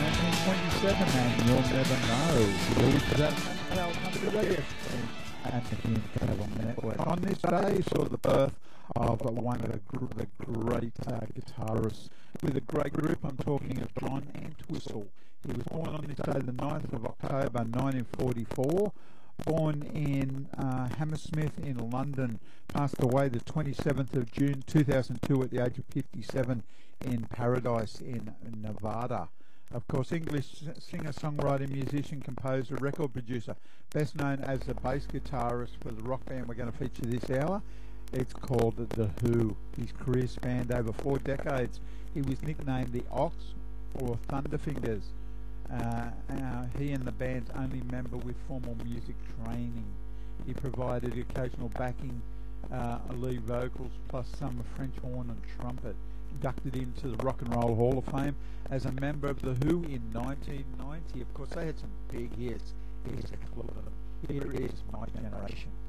1927, and you'll never know. You'll that Power Country Radio and the Cable Network. On this day, saw the birth of one of the great guitarists with a great group. I'm talking of John Entwistle. He was born on this day, the 9th of October 1944. Born in Hammersmith in London, passed away the 27th of June 2002 at the age of 57 in Paradise in Nevada. Of course, English singer, songwriter, musician, composer, record producer, best known as the bass guitarist for the rock band we're going to feature this hour. It's called The Who. His career spanned over 4 decades. He was nicknamed the Ox or Thunderfingers. He and the band's only member with formal music training. He provided occasional backing, lead vocals, plus some French horn and trumpet. Inducted into the Rock and Roll Hall of Fame as a member of The Who in 1990. Of course, they had some big hits. Here's a couple of them. Here is My Generation.